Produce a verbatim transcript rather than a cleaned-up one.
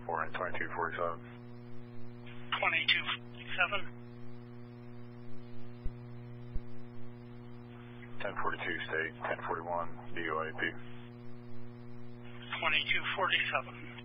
four and twenty-two forty-seven. twenty-two forty-seven. ten forty-two state, ten forty-one D O A P. twenty-two forty-seven.